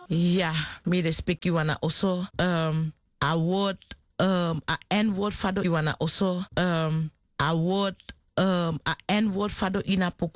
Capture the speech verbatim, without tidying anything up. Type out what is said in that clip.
Ja, me respect you wanna also um a woord um a n woord fado you wanna also um a woord um a n woord fado ina